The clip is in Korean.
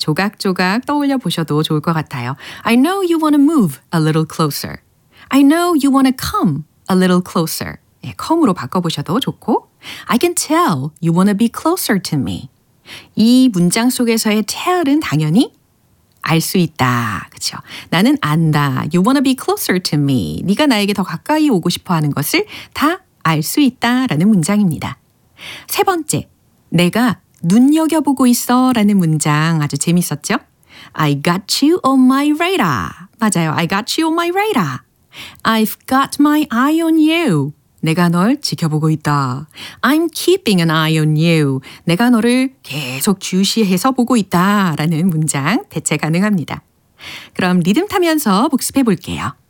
조각조각 떠올려 보셔도 좋을 것 같아요. I know you want to move a little closer. I know you want to come a little closer. 예, come으로 바꿔보셔도 좋고 I can tell you want to be closer to me. 이 문장 속에서의 tell은 당연히 알 수 있다. 그렇죠? 나는 안다. You want to be closer to me. 네가 나에게 더 가까이 오고 싶어 하는 것을 다 알 수 있다라는 문장입니다. 세 번째, 내가 눈여겨보고 있어 라는 문장 아주 재밌었죠? I got you on my radar. 맞아요. I got you on my radar. I've got my eye on you. 내가 널 지켜보고 있다. I'm keeping an eye on you. 내가 너를 계속 주시해서 보고 있다 라는 문장 대체 가능합니다. 그럼 리듬 타면서 복습해 볼게요.